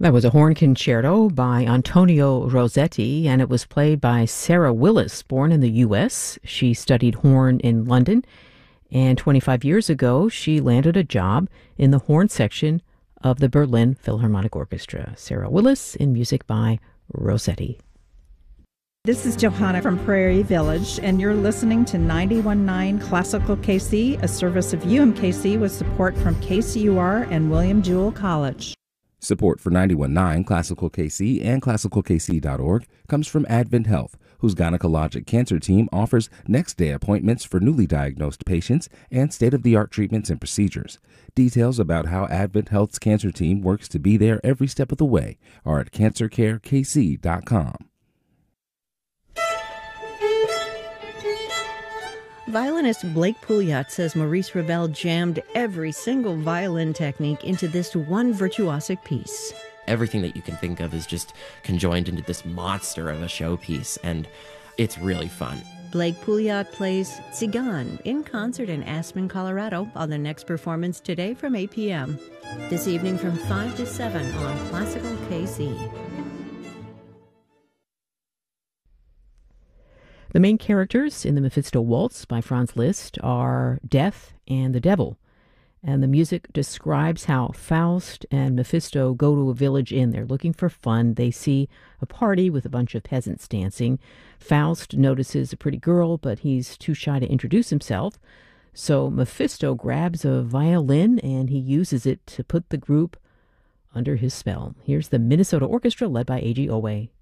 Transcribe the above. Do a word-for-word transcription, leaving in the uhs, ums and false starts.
That was a horn concerto by Antonio Rossetti, and it was played by Sarah Willis, born in the U S. She studied horn in London, and twenty-five years ago, she landed a job in the horn section of the Berlin Philharmonic Orchestra. Sarah Willis in music by Rossetti. This is Johanna from Prairie Village, and you're listening to ninety-one point nine Classical K C, a service of U M K C with support from K C U R and William Jewell College. Support for ninety-one point nine Classical K C and classical k c dot org comes from Advent Health, whose gynecologic cancer team offers next-day appointments for newly diagnosed patients and state-of-the-art treatments and procedures. Details about how Advent Health's cancer team works to be there every step of the way are at cancer care k c dot com. Violinist Blake Pouliot says Maurice Ravel jammed every single violin technique into this one virtuosic piece. Everything that you can think of is just conjoined into this monster of a showpiece, and it's really fun. Blake Pouliot plays Tzigan in concert in Aspen, Colorado on the next performance today from eight p.m. This evening from five to seven on Classical K C. The main characters in the Mephisto Waltz by Franz Liszt are Death and the Devil, and the music describes how Faust and Mephisto go to a village inn. They're looking for fun. They see a party with a bunch of peasants dancing. Faust notices a pretty girl, but he's too shy to introduce himself. So Mephisto grabs a violin and he uses it to put the group under his spell. Here's the Minnesota Orchestra led by A G Owe.